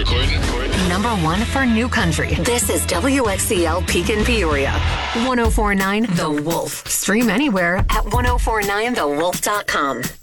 recording? Number one for new country. This is WXCL Pekin Peoria. 1049 The Wolf. Stream anywhere at 1049thewolf.com.